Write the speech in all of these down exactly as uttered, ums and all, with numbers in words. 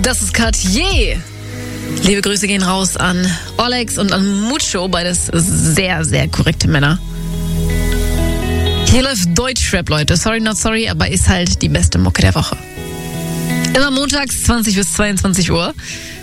Das ist Cartier. Liebe Grüße gehen raus an Olex und an Mucho, beides sehr, sehr korrekte Männer. Hier läuft Deutschrap, Leute. Sorry, not sorry, aber ist halt die beste Mucke der Woche. Immer montags zwanzig bis zweiundzwanzig Uhr.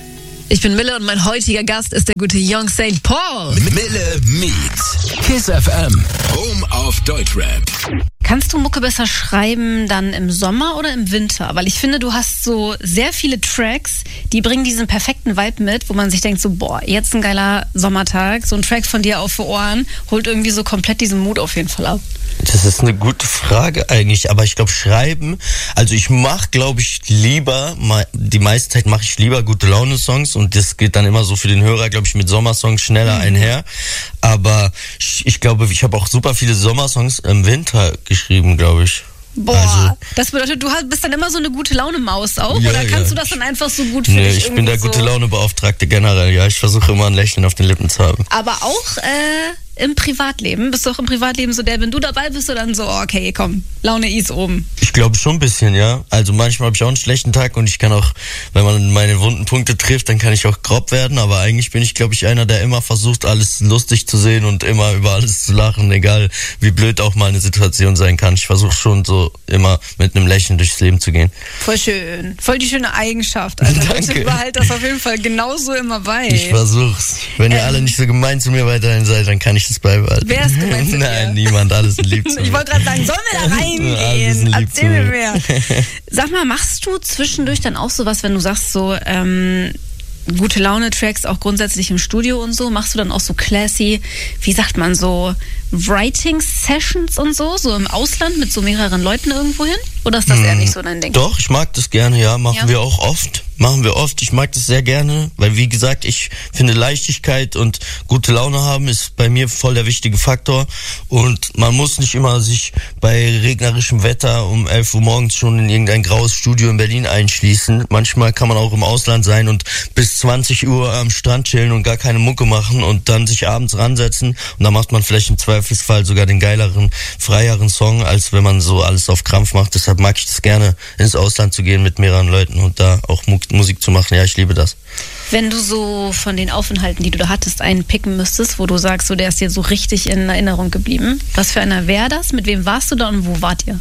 Ich bin Mille und mein heutiger Gast ist der gute Young Saint Paul. Mille meets Kiss F M, Home of Deutschrap. Kannst du Mucke besser schreiben dann im Sommer oder im Winter? Weil ich finde, du hast so sehr viele Tracks, die bringen diesen perfekten Vibe mit, wo man sich denkt so, boah, jetzt ein geiler Sommertag, so ein Track von dir auf die Ohren, holt irgendwie so komplett diesen Mut auf jeden Fall ab. Das ist eine gute Frage eigentlich, aber ich glaube schreiben, also ich mache glaube ich lieber, die meiste Zeit mache ich lieber gute Laune-Songs und das geht dann immer so für den Hörer, glaube ich, mit Sommersongs schneller mhm. einher, aber ich, ich glaube, ich habe auch super viele Sommersongs im Winter geschrieben, glaube ich. Boah, also, das bedeutet, du bist dann immer so eine gute Laune-Maus auch? Ja, oder kannst ja. du das dann einfach so gut für nee, dich ich bin der so gute Laune-Beauftragte generell, ja. Ich versuche immer ein Lächeln auf den Lippen zu haben. Aber auch äh, im Privatleben? Bist du auch im Privatleben so der, wenn du dabei bist, du dann so, okay, komm, Laune ist oben? Ich glaube schon ein bisschen, ja. Also manchmal habe ich auch einen schlechten Tag und ich kann auch, wenn man meine wunden Punkte trifft, dann kann ich auch grob werden. Aber eigentlich bin ich, glaube ich, einer, der immer versucht, alles lustig zu sehen und immer über alles zu lachen, egal wie blöd auch mal eine Situation sein kann. Ich versuche schon so immer mit einem Lächeln durchs Leben zu gehen. Voll schön. Voll die schöne Eigenschaft. Also bitte behalt das auf jeden Fall genauso immer bei. Ich versuch's. Wenn ähm, ihr alle nicht so gemein zu mir weiterhin seid, dann kann ich das beibehalten. Wer ist gemein zu Nein, dir? niemand. Alles ein Lieb zu mir. Ich wollte gerade sagen, sollen wir da reingehen? Ja, erzähl mir mehr. Sag mal, machst du zwischendurch dann auch sowas, wenn du sagst so, ähm, gute Laune-Tracks auch grundsätzlich im Studio und so, machst du dann auch so classy, wie sagt man so, Writing-Sessions und so, so im Ausland mit so mehreren Leuten irgendwo hin? Oder ist das hm, eher nicht so dein Ding? Doch, ich mag das gerne, ja, machen ja. wir auch oft. Machen wir oft. Ich mag das sehr gerne, weil wie gesagt, ich finde Leichtigkeit und gute Laune haben ist bei mir voll der wichtige Faktor und man muss nicht immer sich bei regnerischem Wetter um elf Uhr morgens schon in irgendein graues Studio in Berlin einschließen. Manchmal kann man auch im Ausland sein und bis zwanzig Uhr am Strand chillen und gar keine Mucke machen und dann sich abends ransetzen und dann macht man vielleicht im Zweifelsfall sogar den geileren, freieren Song, als wenn man so alles auf Krampf macht. Deshalb mag ich das gerne, ins Ausland zu gehen mit mehreren Leuten und da auch Mucke Musik zu machen. Ja, ich liebe das. Wenn du so von den Aufenthalten, die du da hattest, einen picken müsstest, wo du sagst, so der ist dir so richtig in Erinnerung geblieben, was für einer wäre das? Mit wem warst du da und wo wart ihr?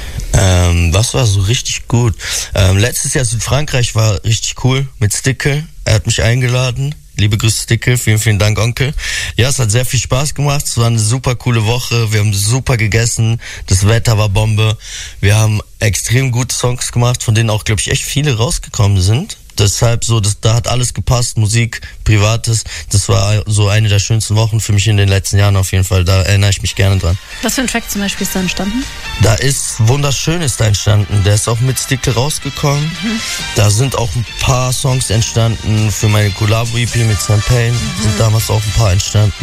Ähm, was war so richtig gut? Ähm, letztes Jahr Südfrankreich war richtig cool mit Stickel. Er hat mich eingeladen. Liebe Grüße, Stickel. Vielen, vielen Dank, Onkel. Ja, es hat sehr viel Spaß gemacht. Es war eine super coole Woche. Wir haben super gegessen. Das Wetter war Bombe. Wir haben extrem gute Songs gemacht, von denen auch, glaube ich, echt viele rausgekommen sind. Deshalb so, das, da hat alles gepasst, Musik, Privates. Das war so eine der schönsten Wochen für mich in den letzten Jahren auf jeden Fall. Da erinnere ich mich gerne dran. Was für ein Track zum Beispiel ist da entstanden? Da ist Wunderschön ist da entstanden. Der ist auch mit Stickel rausgekommen. Mhm. Da sind auch ein paar Songs entstanden für meine Collabo-E P mit Sam Payne. Mhm. Sind damals auch ein paar entstanden.